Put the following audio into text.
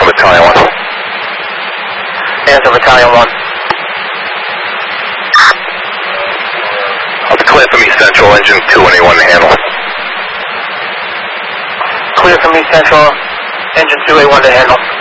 Battalion 1. Answer Battalion 1. It's clear from East Central, engine 2 anyone to handle. Clear from East Central, engine 2A1 to handle.